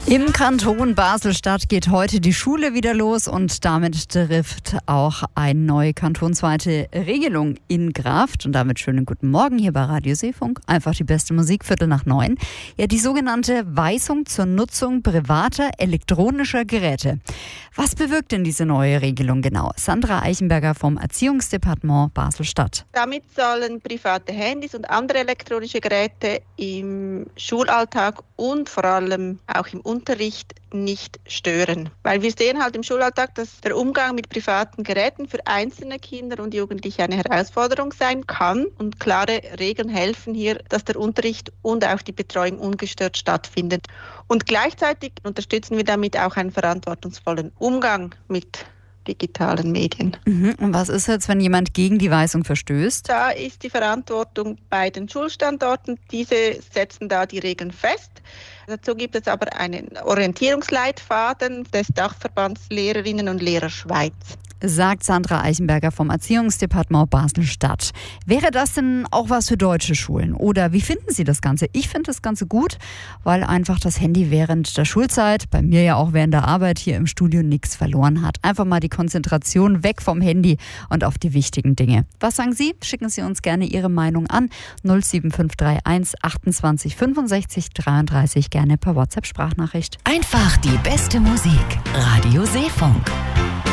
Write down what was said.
Im Kanton Basel-Stadt geht heute die Schule wieder los und damit trifft auch eine neue kantonsweite Regelung in Kraft. Und damit schönen guten Morgen hier bei Radio Seefunk. Einfach die beste Musik, 8:45. Ja, die sogenannte Weisung zur Nutzung privater elektronischer Geräte. Was bewirkt denn diese neue Regelung genau? Sandra Eichenberger vom Erziehungsdepartement Basel-Stadt. Damit sollen private Handys und andere elektronische Geräte im Schulalltag und vor allem auch im Unterricht nicht stören. Weil wir sehen halt im Schulalltag, dass der Umgang mit privaten Geräten für einzelne Kinder und Jugendliche eine Herausforderung sein kann. Und klare Regeln helfen hier, dass der Unterricht und auch die Betreuung ungestört stattfindet. Und gleichzeitig unterstützen wir damit auch einen verantwortungsvollen Umgang mit digitalen Medien. Und was ist jetzt, wenn jemand gegen die Weisung verstößt? Da ist die Verantwortung bei den Schulstandorten. Diese setzen da die Regeln fest. Dazu gibt es aber einen Orientierungsleitfaden des Dachverbands Lehrerinnen und Lehrer Schweiz. Sagt Sandra Eichenberger vom Erziehungsdepartement Basel-Stadt. Wäre das denn auch was für deutsche Schulen? Oder wie finden Sie das Ganze? Ich finde das Ganze gut, weil einfach das Handy während der Schulzeit, bei mir ja auch während der Arbeit hier im Studio, nichts verloren hat. Einfach mal die Konzentration weg vom Handy und auf die wichtigen Dinge. Was sagen Sie? Schicken Sie uns gerne Ihre Meinung an 07531 28 65 33, gerne per WhatsApp-Sprachnachricht. Einfach die beste Musik. Radio Seefunk.